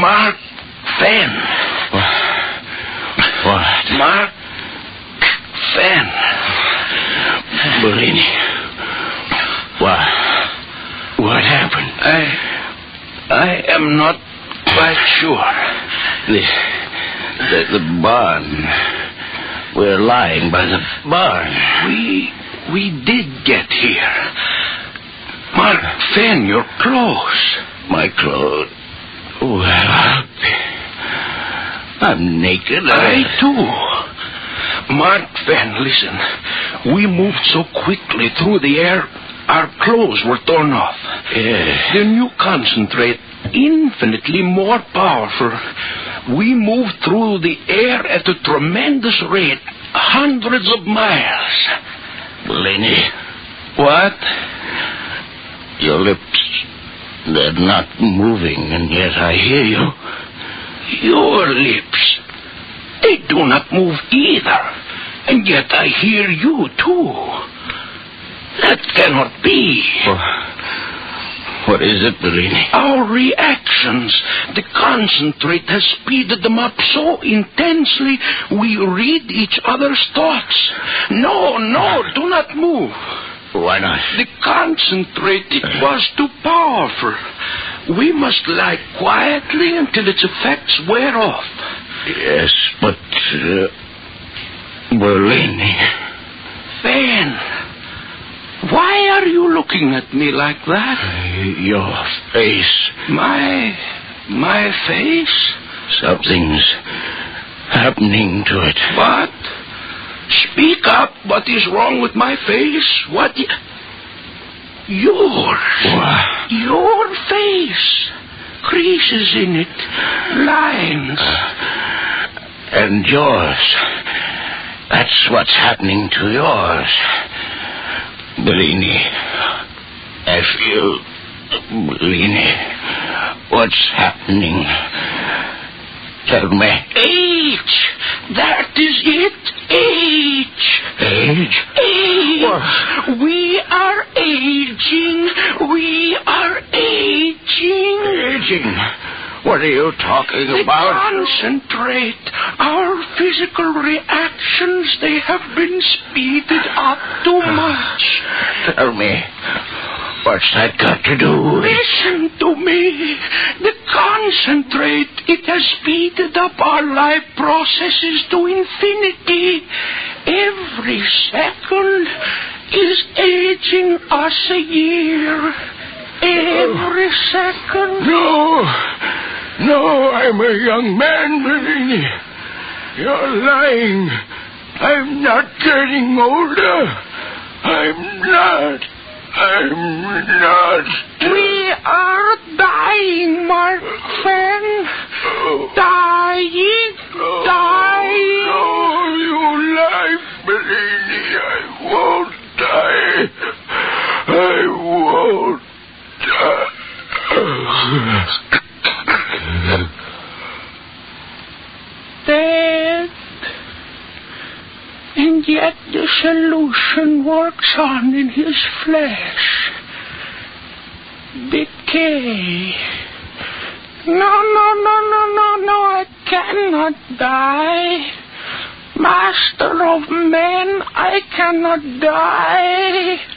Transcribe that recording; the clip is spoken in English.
Mark Fenn. What? Mark Fenn. Bellini. What happened? I am not quite sure. The barn. We're lying by the barn. We did get here. Mark Fenn, your clothes. My clothes. Well, I'm naked. I too. Mark Fenn, listen. We moved so quickly through the air, our clothes were torn off. Yes. The new concentrate, infinitely more powerful. We moved through the air at a tremendous rate, hundreds of miles. Bellini. What? Your lips, they're not moving, and yet I hear you. Your lips, they do not move either, and yet I hear you too. That cannot be. What is it, Bellini? Our reactions. The concentrate has speeded them up so intensely we read each other's thoughts. No, do not move. Why not? The concentrate, it was too powerful. We must lie quietly until its effects wear off. Yes, but... Bellini. Fenn, why are you looking at me like that? Your face. My face? Something's happening to it. What? Speak up. What is wrong with my face? What? Yours. What? Your face. Creases in it. Lines. And yours. That's what's happening to yours. Bellini. I feel... Bellini. What's happening? Tell me. Age. That is it. Age. Age? Age. What? We are aging. We are aging. Aging? What are you talking The about? concentrate. Our physical reactions, they have been speeded up too much. Tell me. What's that got to do with... Listen to me. The concentrate, it has speeded up our life processes to infinity. Every second is aging us a year. Every second. No, I'm a young man, Bellini. You're lying. I'm not getting older. I'm not. We are dying, Mark Fenn. Dying. No, you lie, Bellini. I won't die. I won't die. Dead. And yet the solution works on in his flesh. Decay. No, I cannot die. Master of men, I cannot die.